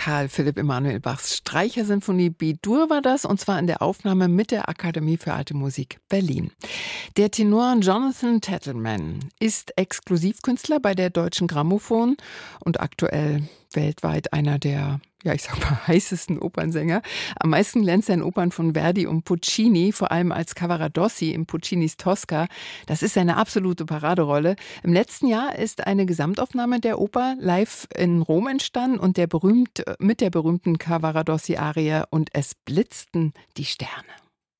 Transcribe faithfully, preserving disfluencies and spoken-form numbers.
Karl Philipp Emanuel Bachs Streichersinfonie B-Dur war das, und zwar in der Aufnahme mit der Akademie für Alte Musik Berlin. Der Tenor Jonathan Tettleman ist Exklusivkünstler bei der Deutschen Grammophon und aktuell weltweit einer der, ja, ich sag mal, heißesten Opernsänger. Am meisten glänzt er in Opern von Verdi und Puccini, vor allem als Cavaradossi in Puccinis Tosca. Das ist eine absolute Paraderolle. Im letzten Jahr ist eine Gesamtaufnahme der Oper live in Rom entstanden und der berühmt, mit der berühmten Cavaradossi-Arie „Und es blitzten die Sterne".